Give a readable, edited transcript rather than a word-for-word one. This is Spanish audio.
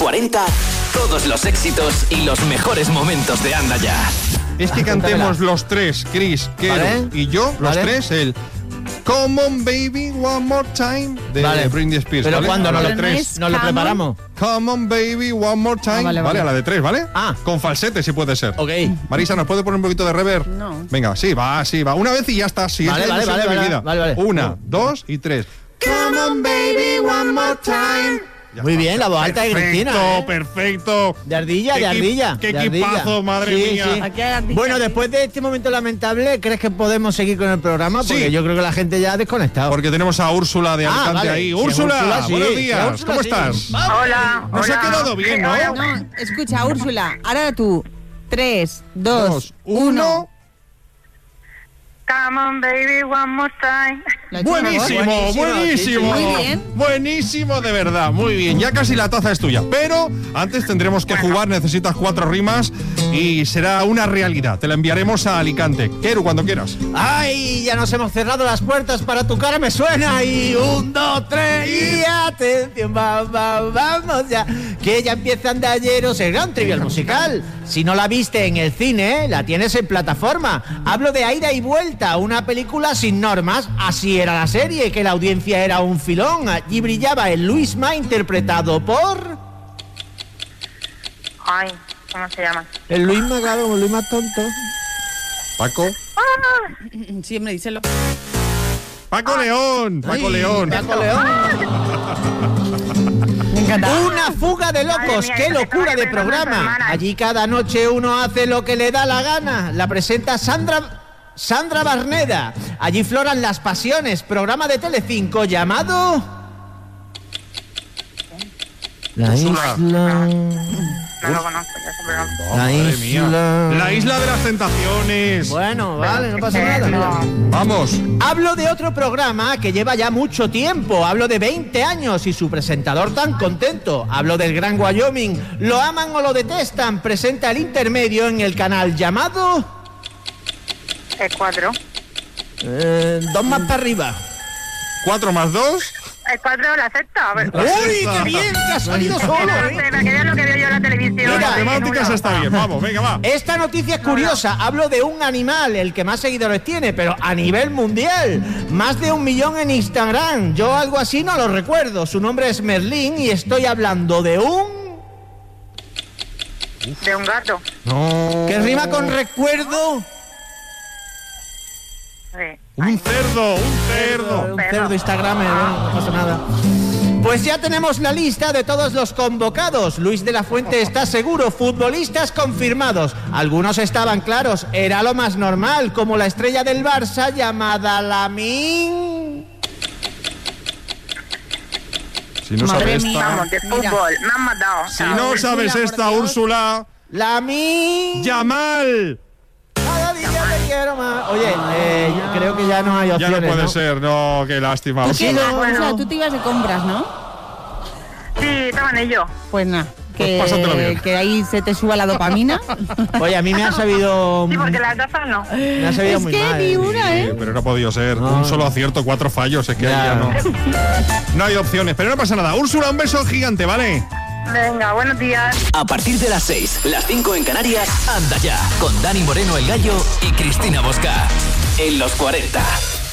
40, todos los éxitos y los mejores momentos de Anda Ya. Es que cantemos los tres, Chris, Kero y yo, los tres, el Come on Baby One More Time de Britney Spears. Pero cuando nos lo preparamos. Come on Baby One More Time. Vale, a la de 3, ¿vale? Con falsete si puede ser. Ok. Marisa, ¿nos puede poner un poquito de reverb? No. Venga, sí, va. Una vez y ya está. Sí, vale. 1, 2 y 3. Come on Baby One More Time. Muy bien, la voz alta de Cristina. Perfecto. De ardilla. Qué equipazo, madre mía. Sí. Bueno, después de este momento lamentable, ¿crees que podemos seguir con el programa? Porque yo creo que la gente ya ha desconectado. Porque tenemos a Úrsula de Alicante ahí. Úrsula, buenos días. ¿Cómo estás? Hola. Nos ha quedado bien, ¿no? No, escucha, Úrsula, ahora tú. 3, 2, 1. Come on, baby, one more time. Buenísimo. Muy bien. Buenísimo, de verdad. Muy bien. Ya casi la taza es tuya. Pero antes tendremos que jugar. Necesitas 4 rimas y será una realidad. Te la enviaremos a Alicante. Keru, cuando quieras. ¡Ay! Ya nos hemos cerrado las puertas para tu cara, me suena. Y 1, 2, 3 y atención, vamos ya. Que ya empieza Andalleros, el gran trivial musical. Si no la viste en el cine, la tienes en plataforma. Hablo de Aida y Vuelta, una película sin normas. Así era la serie, que la audiencia era un filón. Allí brillaba el Luisma, interpretado por... Ay, ¿cómo se llama? El Luisma, claro, como el Luisma tonto. Paco. Sí, hombre, díselo. Paco León. Paco León. Me encanta. Una fuga de locos, mía, qué locura de programa. Allí cada noche uno hace lo que le da la gana. La presenta Sandra Barneda. Allí floran las pasiones. Programa de Telecinco llamado... La Isla... No lo conozco, ya ese programa. Madre mía. La Isla de las Tentaciones. Bueno, vale, no pasa nada. Mira. Vamos. Hablo de otro programa que lleva ya mucho tiempo. Hablo de 20 años y su presentador tan contento. Hablo del Gran Wyoming. Lo aman o lo detestan. Presenta el intermedio en el canal llamado... El 4. 2 más para arriba. 4 más 2. El 4 la sexta. ¡Uy, qué bien! Que ha salido solo. Para que vean lo que veo yo en la televisión. Las matemáticas está bien. Vamos, venga, va. Esta noticia es curiosa. Hablo de un animal, el que más seguidores tiene, pero a nivel mundial. Más de 1 millón en Instagram. Yo algo así no lo recuerdo. Su nombre es Merlín y estoy hablando de un... De un gato. No. ¿Qué rima con recuerdo? Sí. Un cerdo. Un cerdo Instagram, no pasa nada. Pues ya tenemos la lista de todos los convocados. Luis de la Fuente está seguro, futbolistas confirmados. Algunos estaban claros, era lo más normal, como la estrella del Barça llamada Lamine. Si no sabes esta... Vamos, de fútbol. Me han matado. Si no sabes esta, Úrsula... Lamine. ¡Yamal! Cada día te quiero más. Oye, creo que ya no hay Ya opciones, no puede ser, no, qué lástima. O sea, Bueno. tú te ibas de compras, ¿no? Sí, estaban ellos. Pues nada, Pues pásatelo bien. que ahí se te suba la dopamina. Oye, a mí me ha sabido... Sí, porque las gafas no. Me ha sabido Es muy que mal. ni una, ¿eh? Pero no ha podido ser. Un solo acierto, 4 fallos. Es que ahí ya no. No hay opciones, pero no pasa nada. Úrsula, un beso gigante, ¿vale? Venga, buenos días. A partir de las 6, las 5 en Canarias, Anda Ya, con Dani Moreno el Gallo y Cristina Bosca. En los 40.